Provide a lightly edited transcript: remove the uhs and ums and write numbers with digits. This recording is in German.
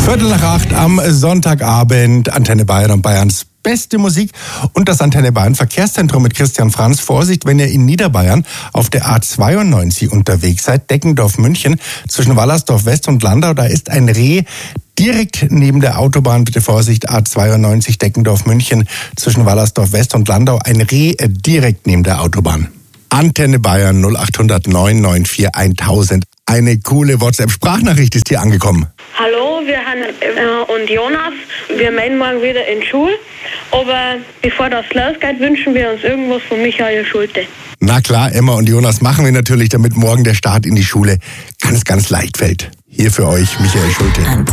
7:45 am Sonntagabend, Antenne Bayern und Bayerns beste Musik und das Antenne Bayern Verkehrszentrum mit Christian Franz. Vorsicht, wenn ihr in Niederbayern auf der A92 unterwegs seid, Deckendorf München, zwischen Wallersdorf West und Landau, da ist ein Reh direkt neben der Autobahn. Bitte Vorsicht, A92 Deckendorf München, zwischen Wallersdorf West und Landau, ein Reh direkt neben der Autobahn. Antenne Bayern 0800 994 1000. Eine coole WhatsApp-Sprachnachricht ist hier angekommen. Hallo, wir haben und Jonas. Wir meinen morgen wieder in Schule. Aber bevor das losgeht, wünschen wir uns irgendwas von Michael Schulte. Na klar, Emma und Jonas machen wir natürlich, damit morgen der Start in die Schule ganz, ganz leicht fällt. Hier für euch Michael Schulte.